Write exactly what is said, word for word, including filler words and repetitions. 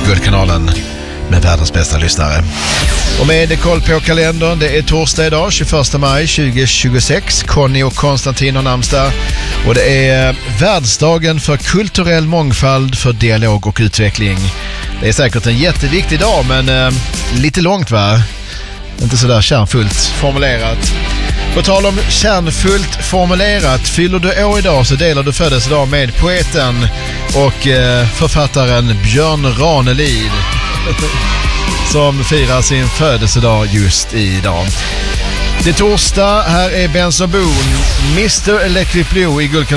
Guldkanalen med världens bästa lyssnare. Och med koll på kalendern, det är torsdag idag, tjugoförsta maj tjugohundratjugosex. Conny och Konstantin har namnsdag. Och det är världsdagen för kulturell mångfald, för dialog och utveckling. Det är säkert en jätteviktig dag, men eh, lite långt va? Inte sådär kärnfullt formulerat. På tal om kärnfullt formulerat, fyller du år idag så delar du födelsedag med poeten och eh, författaren Björn Ranelid som firar sin födelsedag just idag. Det är torsdag, här är Benzo Boone, mister Electric Blue i Guldkanalen.